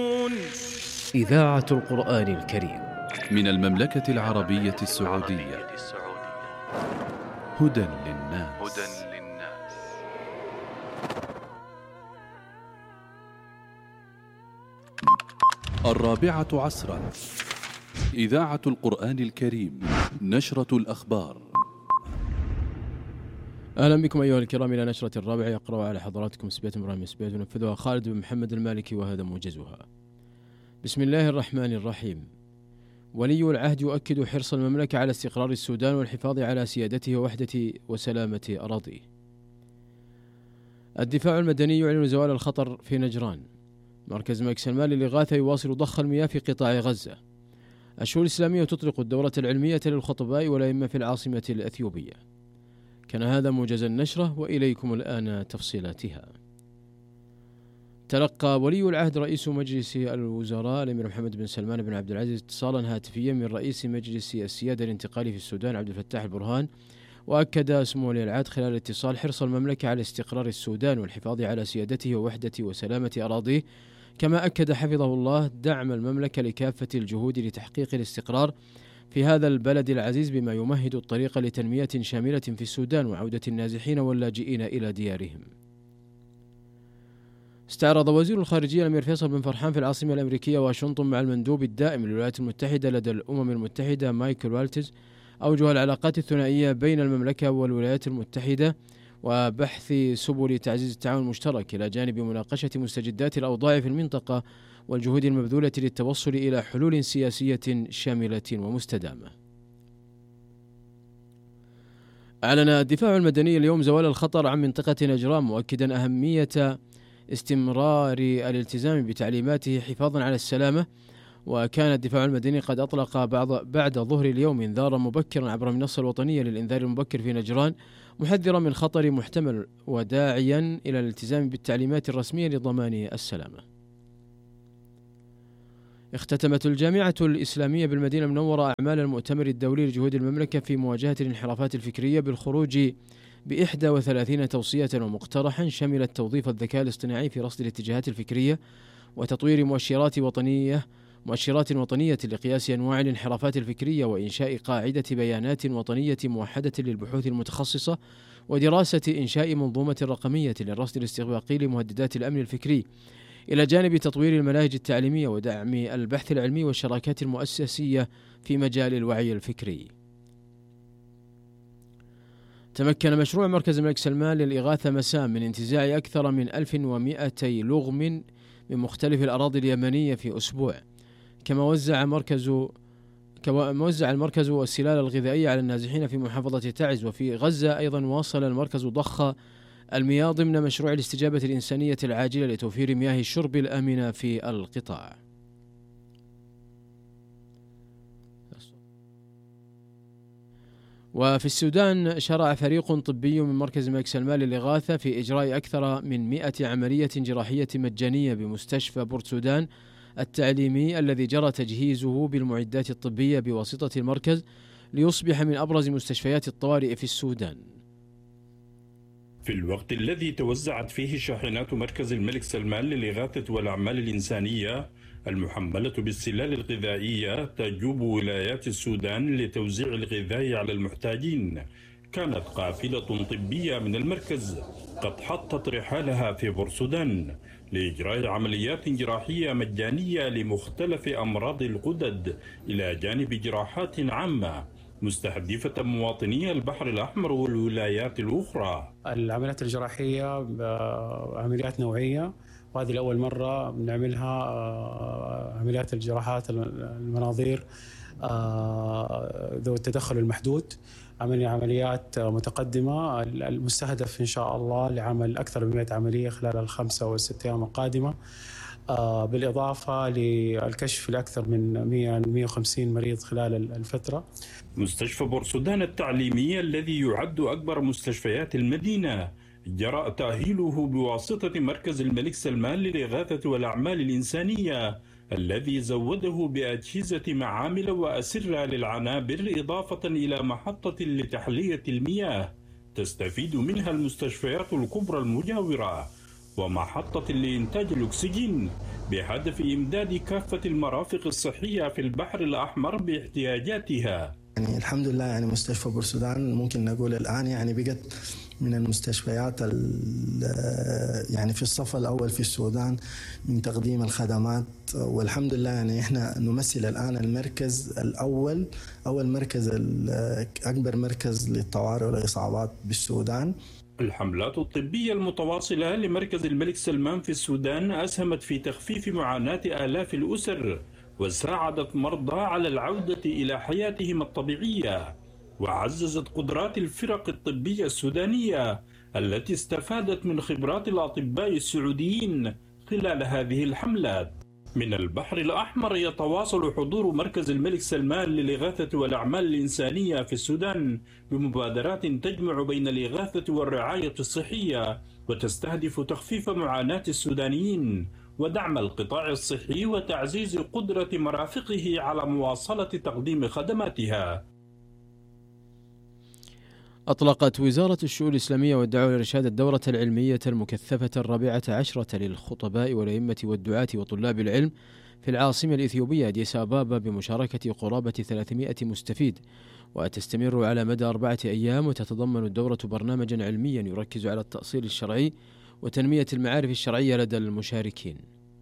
إذاعة القرآن الكريم من المملكة العربية السعودية. هدى للناس. الرابعة عصرا. إذاعة القرآن الكريم. نشرة الأخبار. أهلا بكم أيها الكرام إلى نشرة الرابعة. يقرأ على حضراتكم سبيت إبراهيم سبيت ونفذها خالد بن محمد المالكي وهذا موجزها. بسم الله الرحمن الرحيم. ولي العهد يؤكد حرص المملكة على استقرار السودان والحفاظ على سيادته ووحدة وسلامة أراضيه. الدفاع المدني يعلن زوال الخطر في نجران. مركز الملك سلمان للإغاثة يواصل ضخ المياه في قطاع غزة. الشؤون الإسلامية تطلق الدورة العلمية للخطباء والأئمة في العاصمة الأثيوبية. كان هذا موجز النشرة وإليكم الآن تفصيلاتها. تلقى ولي العهد رئيس مجلس الوزراء الأمير محمد بن سلمان بن عبد العزيز اتصالا هاتفيا من رئيس مجلس السيادة الانتقالي في السودان عبد الفتاح البرهان، وأكد سمو ولي العهد خلال الاتصال حرص المملكة على استقرار السودان والحفاظ على سيادته ووحدة وسلامة أراضيه، كما أكد حفظه الله دعم المملكة لكافة الجهود لتحقيق الاستقرار في هذا البلد العزيز بما يمهد الطريق لتنمية شاملة في السودان وعودة النازحين واللاجئين إلى ديارهم. استعرض وزير الخارجية الأمير فيصل بن فرحان في العاصمة الأمريكية واشنطن مع المندوب الدائم للولايات المتحدة لدى الأمم المتحدة مايكل والتز أوجه العلاقات الثنائية بين المملكة والولايات المتحدة وبحث سبل تعزيز التعاون المشترك إلى جانب مناقشة مستجدات الأوضاع في المنطقة والجهود المبذولة للتوصل إلى حلول سياسية شاملة ومستدامة. أعلن الدفاع المدني اليوم زوال الخطر عن منطقة نجران، مؤكدا أهمية استمرار الالتزام بتعليماته حفاظا على السلامة. وكان الدفاع المدني قد أطلق بعد ظهر اليوم إنذارا مبكرا عبر المنصة الوطنية للإنذار المبكر في نجران، محذرا من خطر محتمل وداعيا إلى الالتزام بالتعليمات الرسمية لضمان السلامة. اختتمت الجامعة الإسلامية بالمدينة المنورة أعمال المؤتمر الدولي لجهود المملكة في مواجهة الانحرافات الفكرية بالخروج ب31 توصية ومقترحا شملت توظيف الذكاء الاصطناعي في رصد الاتجاهات الفكرية وتطوير مؤشرات وطنية لقياس أنواع الانحرافات الفكرية وإنشاء قاعدة بيانات وطنية موحدة للبحوث المتخصصة ودراسة إنشاء منظومة رقمية للرصد الاستباقي لمهددات الأمن الفكري، إلى جانب تطوير المناهج التعليمية ودعم البحث العلمي والشراكات المؤسسية في مجال الوعي الفكري. تمكن مشروع مركز الملك سلمان للإغاثة مسام من انتزاع أكثر من 1200 لغم من مختلف الأراضي اليمنية في أسبوع. كما وزع المركز السلال الغذائية على النازحين في محافظة تعز. وفي غزة أيضا واصل المركز ضخ المياه ضمن مشروع الاستجابة الإنسانية العاجلة لتوفير مياه الشرب الآمنة في القطاع. وفي السودان شرع فريق طبي من مركز الملك سلمان للإغاثة في إجراء أكثر من 100 عملية جراحية مجانية بمستشفى بورت سودان التعليمي الذي جرى تجهيزه بالمعدات الطبية بواسطة المركز ليصبح من أبرز مستشفيات الطوارئ في السودان. في الوقت الذي توزعت فيه شاحنات مركز الملك سلمان للإغاثة والأعمال الإنسانية المحملة بالسلال الغذائية تجوب ولايات السودان لتوزيع الغذاء على المحتاجين، كانت قافلة طبية من المركز قد حطت رحالها في بور سودان لإجراء عمليات جراحية مجانية لمختلف أمراض الغدد إلى جانب جراحات عامة مستهدفة مواطني البحر الأحمر والولايات الأخرى. العمليات الجراحية عمليات نوعية، وهذه لأول مرة بنعملها. عمليات الجراحات المناظير ذو التدخل المحدود، عمليات متقدمة المستهدف إن شاء الله لعمل أكثر من 100 عملية خلال ال5 و6 أيام القادمة، بالإضافة للكشف لأكثر من 150 مريض خلال الفترة. مستشفى بور سودان التعليمي الذي يعد أكبر مستشفيات المدينة جرى تأهيله بواسطة مركز الملك سلمان للإغاثة والأعمال الإنسانية الذي زوده بأجهزة معامل وأسرة للعنابر، إضافة إلى محطة لتحلية المياه تستفيد منها المستشفيات الكبرى المجاورة، ومحطة لإنتاج الأكسجين، بهدف إمداد كافة المرافق الصحية في البحر الأحمر باحتياجاتها. يعني الحمد لله يعني مستشفى بورسودان ممكن نقول الآن يعني بقت من المستشفيات يعني في الصف الأول في السودان من تقديم الخدمات، والحمد لله يعني إحنا نمثل الآن المركز الأول، أول مركز أكبر مركز للطوارئ والإصابات بالسودان. الحملات الطبية المتواصلة لمركز الملك سلمان في السودان أسهمت في تخفيف معاناة آلاف الأسر وساعدت مرضى على العودة إلى حياتهم الطبيعية، وعززت قدرات الفرق الطبية السودانية التي استفادت من خبرات الأطباء السعوديين خلال هذه الحملات. من البحر الأحمر يتواصل حضور مركز الملك سلمان للإغاثة والأعمال الإنسانية في السودان بمبادرات تجمع بين الإغاثة والرعاية الصحية، وتستهدف تخفيف معاناة السودانيين ودعم القطاع الصحي وتعزيز قدرة مرافقه على مواصلة تقديم خدماتها. أطلقت وزارة الشؤون الإسلامية والدعوة والإرشاد الدورة العلمية المكثفة 14 للخطباء والأئمة والدعاة وطلاب العلم في العاصمة الإثيوبية أديس أبابا بمشاركة قرابة 300 مستفيد، وتستمر على مدى 4 أيام، وتتضمن الدورة برنامجا علميا يركز على التأصيل الشرعي وتنمية المعارف الشرعية لدى المشاركين.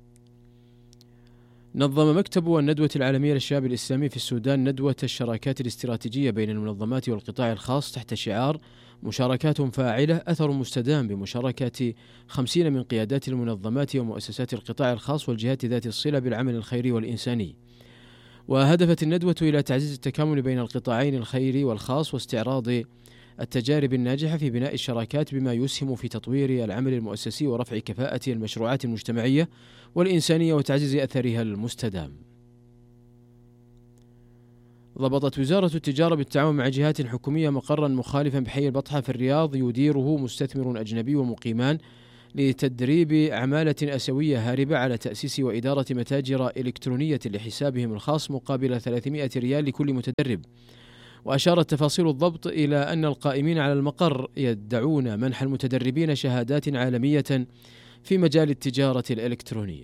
نظم مكتب الندوة العالمية للشباب الإسلامي في السودان ندوة الشراكات الاستراتيجية بين المنظمات والقطاع الخاص تحت شعار مشاركات فاعلة أثر مستدام، بمشاركة 50 من قيادات المنظمات ومؤسسات القطاع الخاص والجهات ذات الصلة بالعمل الخيري والإنساني. وهدفت الندوة إلى تعزيز التكامل بين القطاعين الخيري والخاص واستعراض التجارب الناجحة في بناء الشراكات بما يسهم في تطوير العمل المؤسسي ورفع كفاءة المشروعات المجتمعية والإنسانية وتعزيز أثرها المستدام. ضبطت وزارة التجارة بالتعاون مع جهات حكومية مقرا مخالفا بحي البطحة في الرياض يديره مستثمر أجنبي ومقيمان لتدريب عمالة أسيوية هاربة على تأسيس وإدارة متاجر إلكترونية لحسابهم الخاص مقابل 300 ريال لكل متدرب. وأشارت تفاصيل الضبط إلى أن القائمين على المقر يدعون منح المتدربين شهادات عالمية في مجال التجارة الإلكترونية.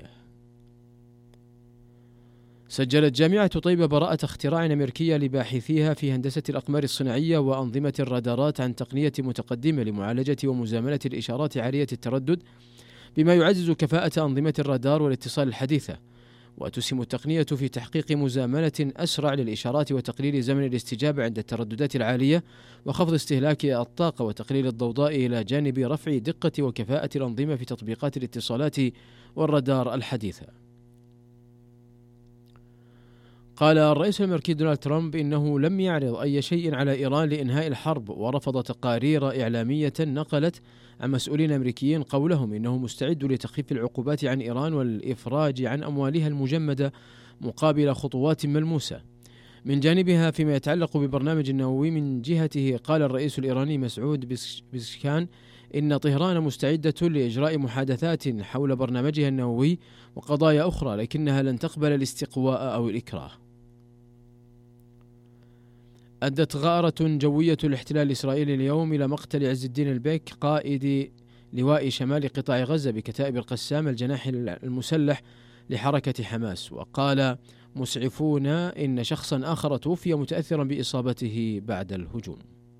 سجلت جامعة طيبة براءة اختراع أمريكية لباحثيها في هندسة الأقمار الصناعية وأنظمة الرادارات عن تقنية متقدمة لمعالجة ومزامنة الإشارات عالية التردد، بما يعزز كفاءة أنظمة الرادار والاتصال الحديثة، وتسهم التقنية في تحقيق مزامنة أسرع للإشارات وتقليل زمن الاستجابة عند الترددات العالية وخفض استهلاك الطاقة وتقليل الضوضاء، إلى جانب رفع دقة وكفاءة الأنظمة في تطبيقات الاتصالات والرادار الحديثة. قال الرئيس الأمريكي دونالد ترامب إنه لم يعرض أي شيء على إيران لإنهاء الحرب، ورفض تقارير إعلامية نقلت عن مسؤولين أمريكيين قولهم إنه مستعد لتخفيف العقوبات عن إيران والإفراج عن أموالها المجمدة مقابل خطوات ملموسة. من جانبها فيما يتعلق ببرنامج النووي، من جهته قال الرئيس الإيراني مسعود بزكشان إن طهران مستعدة لإجراء محادثات حول برنامجها النووي وقضايا أخرى، لكنها لن تقبل الاستقواء أو الإكراه. أدت غارة جوية الاحتلال الإسرائيلي اليوم إلى مقتل عز الدين البيك قائد لواء شمال قطاع غزة بكتائب القسام الجناح المسلح لحركة حماس. وقال مسعفون إن شخصا آخر توفي متأثرا بإصابته بعد الهجوم.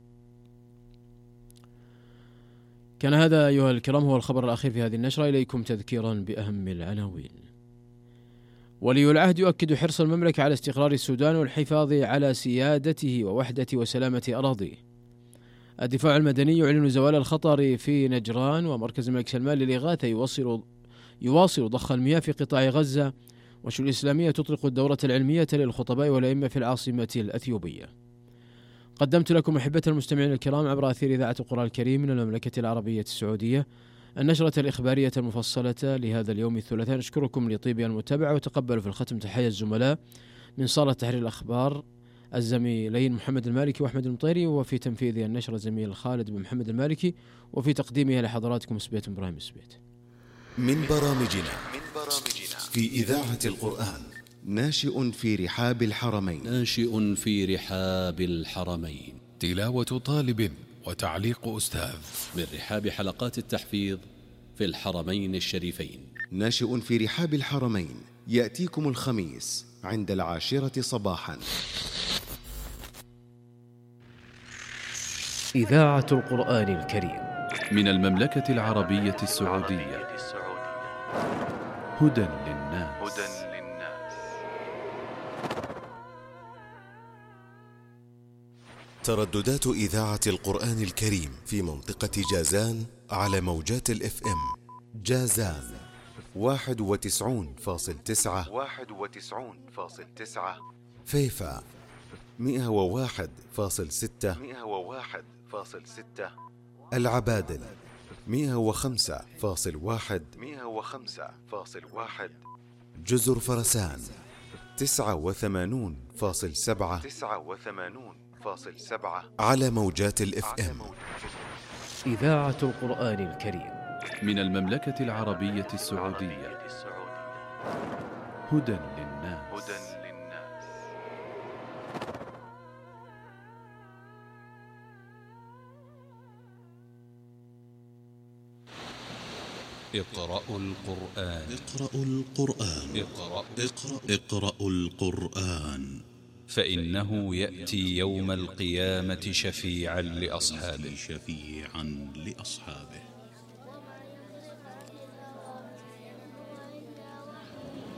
كان هذا أيها الكرام هو الخبر الأخير في هذه النشرة. إليكم تذكيرا بأهم العناوين. ولي العهد يؤكد حرص المملكة على استقرار السودان والحفاظ على سيادته ووحدة وسلامة أراضيه. الدفاع المدني يعلن زوال الخطر في نجران، ومركز الملك سلمان للإغاثة يواصل ضخ المياه في قطاع غزة، والشؤون الإسلامية تطلق الدورة العلمية للخطباء والأئمة في العاصمة الأثيوبية. قدمت لكم أحبة المستمعين الكرام عبر أثير إذاعة القرآن الكريم من المملكة العربية السعودية النشرة الإخبارية المفصلة لهذا اليوم الثلاثاء. نشكركم لطيب المتابعة، وتقبلوا في الختم تحية الزملاء من صالة تحرير الأخبار الزميلين محمد المالكي وأحمد المطيري، وفي تنفيذ النشرة زميل خالد بن محمد المالكي، وفي تقديمها لحضراتكم سبيت إبراهيم سبيت. من برامجنا في إذاعة القرآن ناشئ في رحاب الحرمين تلاوة طالب وتعليق أستاذ من رحاب حلقات التحفيظ في الحرمين الشريفين. ناشئ في رحاب الحرمين، يأتيكم الخميس عند 10 صباحا. إذاعة القرآن الكريم من المملكة العربية السعودية. هدى للناس. ترددات إذاعة القرآن الكريم في منطقة جازان على موجات الFM. جازان 91.9، فيفا 101.6، العبادل 105.1، جزر فرسان 89.7 على موجات الFM. إذاعة القرآن الكريم من المملكة العربية السعودية. هدى للناس. اقرأوا القرآن. اقرأوا القرآن فإنه يأتي يوم القيامة شفيعا لأصحابه.